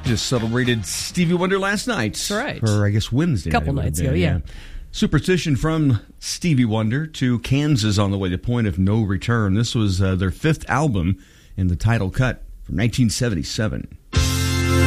Just celebrated Stevie Wonder last night. That's right. Or I guess Wednesday. A couple nights ago, yeah. Superstition from Stevie Wonder to Kansas on the Way, The Point of No Return. This was their fifth album and the title cut from 1977.